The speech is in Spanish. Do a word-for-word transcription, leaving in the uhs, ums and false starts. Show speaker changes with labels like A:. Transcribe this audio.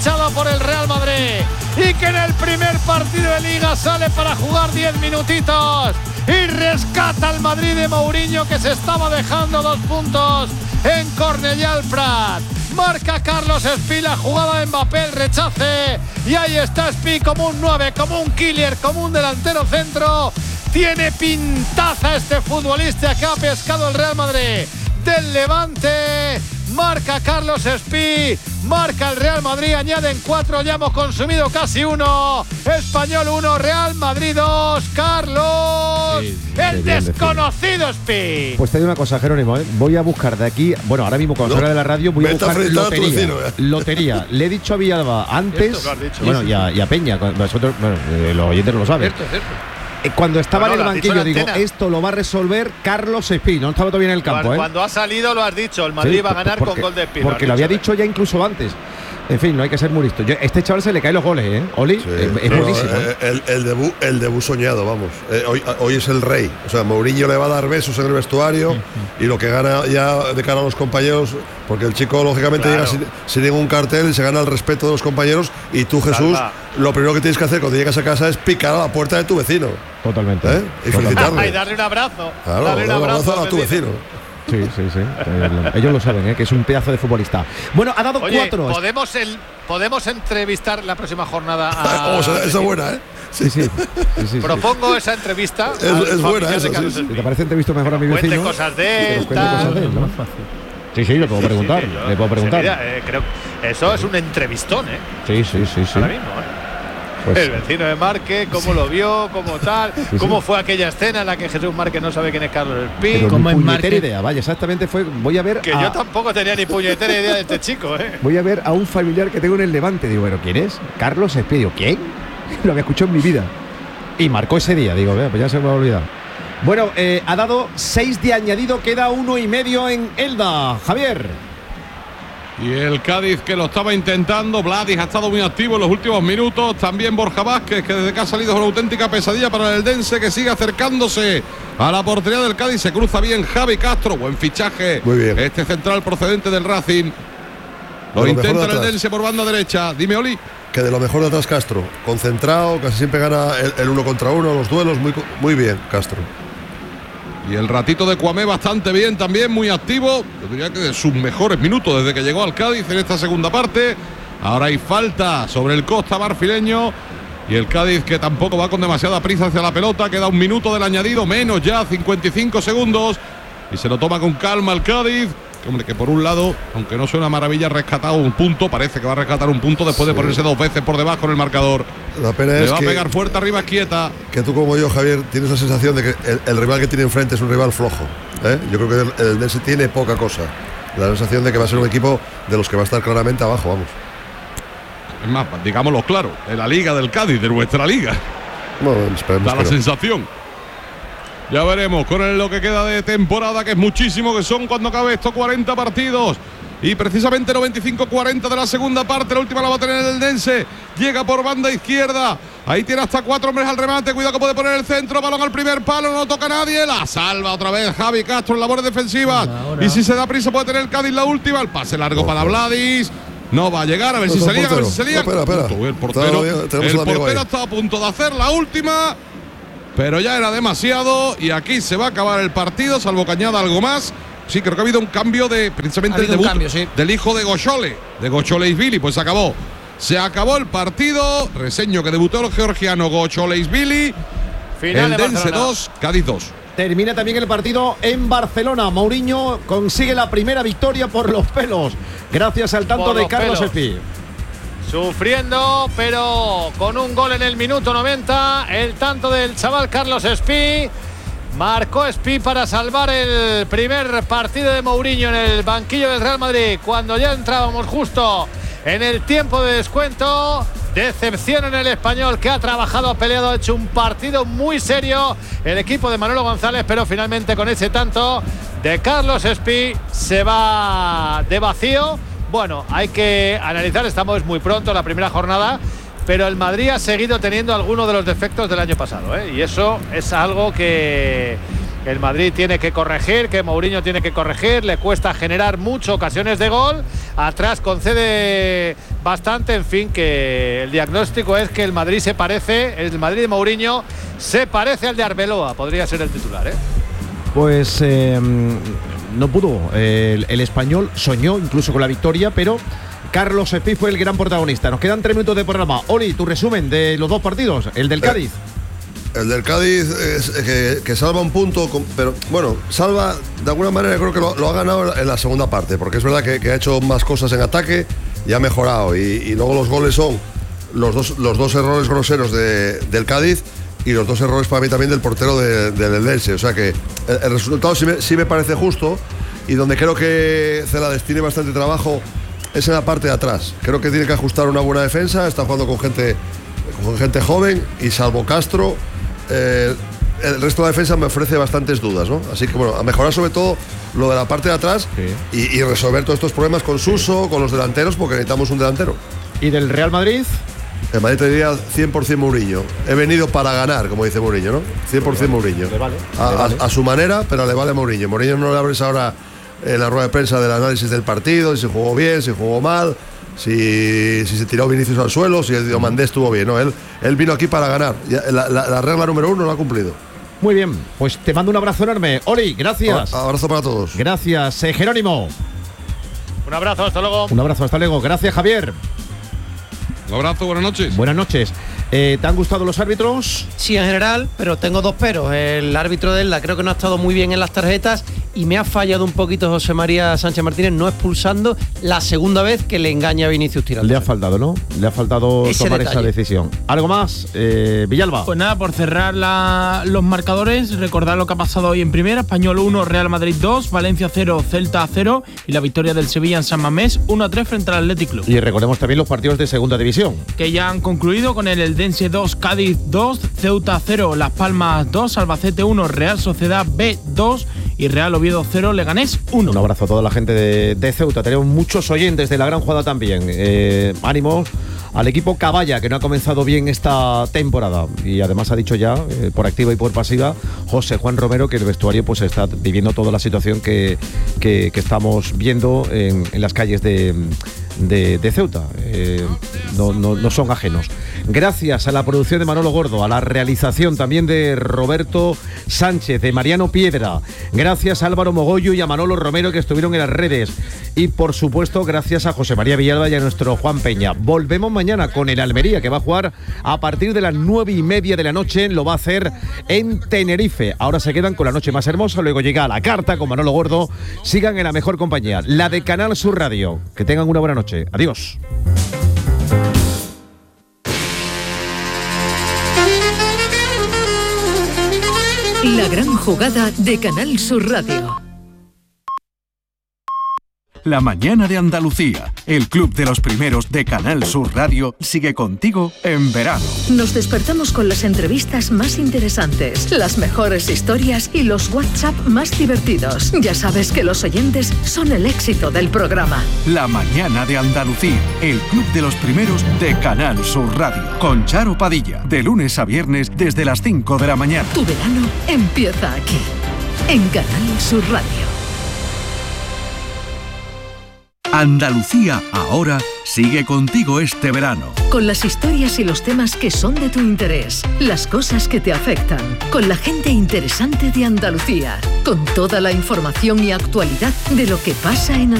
A: fichado por el Real Madrid y que en el primer partido de Liga sale para jugar diez minutitos y rescata al Madrid de Mourinho, que se estaba dejando dos puntos en Cornellà al Prat. Marca Carlos Espí, la jugada de Mbappé, el rechace, y ahí está Espí como un nueve, como un killer, como un delantero centro. Tiene pintaza este futbolista que ha pescado el Real Madrid del Levante. Marca Carlos Espí, marca el Real Madrid, añaden cuatro, ya hemos consumido casi uno. Español uno, Real Madrid dos. Carlos, sí, el desconocido Espí.
B: Pues te digo una cosa, Jerónimo, ¿eh? Voy a buscar de aquí, bueno, ahora mismo con la hora de la radio voy a buscar lotería. Vecino, ¿eh? Lotería. Le he dicho a Villalba antes, esto lo has dicho, bueno, sí, y, a, y a Peña, nosotros, bueno, eh, los oyentes no lo saben. Cierto, cierto. Cuando estaba no, no, en el banquillo, digo, esto lo va a resolver Carlos Espí. No estaba todavía en el campo.
A: Cuando,
B: ¿eh?
A: cuando ha salido, lo has dicho. El Madrid sí, va a ganar porque, con gol de Espí.
B: Porque lo había dicho ya incluso antes. En fin, no hay que ser muy listo. Yo, este chaval se le caen los goles, ¿eh? Oli, sí, es, es
C: no,
B: buenísimo.
C: Eh, el, el, debut, el debut soñado, vamos. Eh, hoy, hoy es el rey. O sea, Mourinho le va a dar besos en el vestuario y lo que gana ya de cara a los compañeros, porque el chico, lógicamente, claro, llega sin, sin ningún cartel y se gana el respeto de los compañeros. Y tú, Jesús, Salva. lo primero que tienes que hacer cuando llegas a casa es picar a la puerta de tu vecino.
B: Totalmente.
C: ¿Eh? Y felicitarle.
A: Y darle un abrazo.
C: Claro,
A: darle un abrazo,
C: abrazo a tu vecino.
B: Sí, sí, sí. Ellos lo saben, ¿eh? Que es un pedazo de futbolista. Bueno, ha dado
A: Oye,
B: cuatro.
A: Podemos, el, podemos entrevistar la próxima jornada a.
C: Oh, esa es buena, ¿eh?
B: Sí, sí. sí, sí
A: Propongo
B: sí.
A: esa entrevista.
C: Es, es buena, esa, sí, sí.
B: ¿Te parece entrevisto mejor a mi
A: cuente
B: vecino?
A: Cosas de él,
B: cuente cosas de él, ¿no? Sí, sí, le puedo preguntar. Sí, sí, yo, le puedo preguntar.
A: Mira, eh, creo eso es un entrevistón, ¿eh?
B: Sí, sí, sí, sí.
A: Ahora mismo, ¿eh? Pues, el vecino de Marque, cómo sí. lo vio, cómo tal, sí, cómo sí. fue aquella escena en la que Jesús Márquez no sabe quién es Carlos Espí.
B: Como es puñetera idea, vaya, exactamente fue. Voy a ver.
A: Que
B: a,
A: yo tampoco tenía ni puñetera idea de este chico, ¿eh?
B: Voy a ver a un familiar que tengo en el Levante. Digo, bueno, ¿quién es? Carlos Espí. Digo, ¿quién? Lo había escuchado en mi vida. Y marcó ese día. Digo, vea, pues ya se me ha olvidado. Bueno, eh, ha dado seis de añadido, queda uno y medio en Elda. Javier.
D: Y el Cádiz que lo estaba intentando, Vladis ha estado muy activo en los últimos minutos, también Borja Vázquez, que desde que ha salido es una auténtica pesadilla para el Eldense, que sigue acercándose a la portería del Cádiz, se cruza bien Javi Castro, buen fichaje,
C: muy bien.
D: Este central procedente del Racing, lo, lo intenta el Eldense por banda derecha, dime Oli.
C: Que de lo mejor de atrás Castro, concentrado, casi siempre gana el, el uno contra uno, los duelos, muy, muy bien Castro.
D: Y el ratito de Cuamé bastante bien también, muy activo. Yo diría que de sus mejores minutos desde que llegó al Cádiz en esta segunda parte. Ahora hay falta sobre el Costa marfileño. Y el Cádiz que tampoco va con demasiada prisa hacia la pelota. Queda un minuto del añadido, menos ya, cincuenta y cinco segundos. Y se lo toma con calma el Cádiz. Hombre, que por un lado, aunque no suena maravilla, ha rescatado un punto. Parece que va a rescatar un punto después sí. de ponerse dos veces por debajo en el marcador.
C: La pena
D: Le
C: es
D: va
C: que,
D: a pegar fuerte arriba, quieta.
C: Que tú como yo, Javier, tienes la sensación de que el, el rival que tiene enfrente es un rival flojo, ¿eh? Yo creo que el, el Dense tiene poca cosa. La sensación de que va a ser un equipo de los que va a estar claramente abajo, vamos.
D: Es más, digámoslo claro, de la liga del Cádiz, de nuestra liga.
C: Bueno, esperemos
D: da la
C: no.
D: sensación. Ya veremos con el, lo que queda de temporada, que es muchísimo, que son cuando acabe estos cuarenta partidos. Y precisamente noventa y cinco cuarenta de la segunda parte, la última la va a tener el Eldense. Llega por banda izquierda. Ahí tiene hasta cuatro hombres al remate. Cuidado que puede poner el centro. Balón al primer palo, no toca a nadie. La salva otra vez Javi Castro en labores defensivas. Ahora. Y si se da prisa puede tener el Cádiz la última. El pase largo oh, para Vladis. No va a llegar, a ver no, si se lía, a ver si se lía.
C: No, espera, espera.
D: El portero, el portero está a punto de hacer la última. Pero ya era demasiado y aquí se va a acabar el partido, salvo que añada algo más. Sí, creo que ha habido un cambio de precisamente el debut
A: cambio, sí.
D: del hijo de Gochole, de Gocholeisvili, pues se acabó. Se acabó el partido, reseño que debutó el georgiano Gocholeisvili. El Dense dos, Cádiz dos.
B: Termina también el partido en Barcelona. Mourinho consigue la primera victoria por los pelos, gracias al tanto de Carlos Espí.
A: Sufriendo, pero con un gol en el minuto noventa. El tanto del chaval Carlos Espí. Marcó Espí para salvar el primer partido de Mourinho en el banquillo del Real Madrid. Cuando ya entrábamos justo en el tiempo de descuento. Decepción en el Español, que ha trabajado, ha peleado, ha hecho un partido muy serio el equipo de Manolo González, pero finalmente con ese tanto de Carlos Espí se va de vacío. Bueno, hay que analizar, estamos muy pronto, la primera jornada, pero el Madrid ha seguido teniendo algunos de los defectos del año pasado, ¿eh? Y eso es algo que el Madrid tiene que corregir, que Mourinho tiene que corregir. Le cuesta generar muchas ocasiones de gol. Atrás concede bastante, en fin, que el diagnóstico es que el Madrid se parece, el Madrid de Mourinho se parece al de Arbeloa, podría ser el titular, ¿eh?
B: Pues eh, no pudo, el, el español soñó incluso con la victoria, pero Carlos Espí fue el gran protagonista. Nos quedan tres minutos de programa. Oli, tu resumen de los dos partidos, el del Cádiz.
C: El del Cádiz es que, que salva un punto, pero bueno, salva de alguna manera, creo que lo, lo ha ganado en la segunda parte, porque es verdad que, que ha hecho más cosas en ataque y ha mejorado. Y, y luego los goles son los dos, los dos errores groseros de, del Cádiz y los dos errores para mí también del portero de, del Eldense. O sea que el, el resultado sí me, sí me parece justo, y donde creo que Celades tiene bastante trabajo es en la parte de atrás. Creo que tiene que ajustar una buena defensa, está jugando con gente, con gente joven, y salvo Castro, Eh, el resto de la defensa me ofrece bastantes dudas, ¿no? Así que bueno, a mejorar sobre todo lo de la parte de atrás, sí. y, y resolver todos estos problemas con Suso, sí. con los delanteros, porque necesitamos un delantero.
B: ¿Y del Real Madrid?
C: El Madrid te diría cien por ciento Mourinho. He venido para ganar, como dice Mourinho, ¿no? cien por ciento Mourinho.
B: Le vale,
C: a,
B: le vale.
C: A, a su manera, pero le vale Mourinho. Mourinho no le abres ahora en la rueda de prensa del análisis del partido, si jugó bien, si jugó mal, Si, si se tiró Vinicius al suelo, si el Diomandé estuvo bien, ¿no? Él, él vino aquí para ganar. La, la, la regla número uno lo ha cumplido.
B: Muy bien, pues te mando un abrazo enorme. Oli, gracias.
C: Un abrazo para todos.
B: Gracias, eh, Jerónimo.
A: Un abrazo, hasta luego.
B: Un abrazo, hasta luego. Gracias, Javier.
D: Un abrazo, buenas noches.
B: Buenas noches. Eh, ¿Te han gustado los árbitros?
E: Sí, en general, pero tengo dos peros. El árbitro de Elda creo que no ha estado muy bien en las tarjetas, y me ha fallado un poquito José María Sánchez Martínez no expulsando la segunda vez que le engaña a Vinicius Tirando.
B: Le ha faltado, ¿no? Le ha faltado
E: Ese
B: tomar
E: detalle.
B: esa decisión. ¿Algo más, eh, Villalba?
F: Pues nada, por cerrar la, los marcadores, recordar lo que ha pasado hoy en primera. Español uno, Real Madrid dos, Valencia cero, Celta cero, y la victoria del Sevilla en San Mamés uno a tres frente al Athletic Club.
B: Y recordemos también los partidos de segunda división,
F: que ya han concluido con el Eldense dos, Cádiz dos, Ceuta cero, Las Palmas dos, Albacete uno, Real Sociedad B dos y Real Oviedo cero, Leganés uno.
B: Un abrazo a toda la gente de, de Ceuta. Tenemos muchos oyentes de la gran jugada también. Eh, ánimo al equipo Caballa, que no ha comenzado bien esta temporada, y además ha dicho ya, eh, por activa y por pasiva, José Juan Romero, que el vestuario pues está viviendo toda la situación que, que, que estamos viendo en, en las calles de, de, de Ceuta. Eh, no, no, no son ajenos. Gracias a la producción de Manolo Gordo, a la realización también de Roberto Sánchez, de Mariano Piedra. Gracias a Álvaro Mogollo y a Manolo Romero, que estuvieron en las redes. Y por supuesto, gracias a José María Villalba y a nuestro Juan Peña. Volvemos mañana con el Almería, que va a jugar a partir de las nueve y media de la noche. Lo va a hacer en Tenerife. Ahora se quedan con La Noche Más Hermosa. Luego llega a La Carta con Manolo Gordo. Sigan en la mejor compañía, la de Canal Sur Radio. Que tengan una buena noche. Adiós.
G: La gran jugada de Canal Sur Radio.
H: La mañana de Andalucía, el club de los primeros de Canal Sur Radio, sigue contigo en verano.
G: Nos despertamos con las entrevistas más interesantes, las mejores historias y los WhatsApp más divertidos. Ya sabes que los oyentes son el éxito del programa.
H: La mañana de Andalucía, el club de los primeros de Canal Sur Radio, con Charo Padilla, de lunes a viernes desde las cinco de la mañana.
G: Tu verano empieza aquí, en Canal Sur Radio.
H: Andalucía ahora sigue contigo este verano.
G: Con las historias y los temas que son de tu interés, las cosas que te afectan, con la gente interesante de Andalucía, con toda la información y actualidad de lo que pasa en Andalucía.